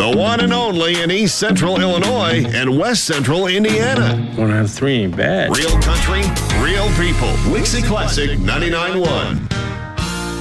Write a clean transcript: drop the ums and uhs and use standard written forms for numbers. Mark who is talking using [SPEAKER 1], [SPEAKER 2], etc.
[SPEAKER 1] the one and only in East Central Illinois and West Central Indiana.
[SPEAKER 2] 1 out of 3 ain't bad.
[SPEAKER 1] Real country, real people. Wixie Classic 99.1.